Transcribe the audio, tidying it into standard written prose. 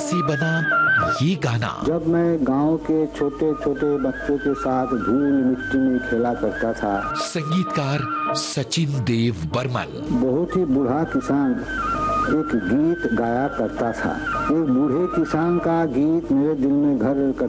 कैसे बना ये गाना। जब मैं गांव के छोटे छोटे बच्चों के साथ धूल मिट्टी में खेला करता था। संगीतकार सचिन देव बर्मन। बहुत ही बूढ़ा किसान एक गीत गाया करता था। एक बूढ़े किसान का गीत मेरे दिल में घर कर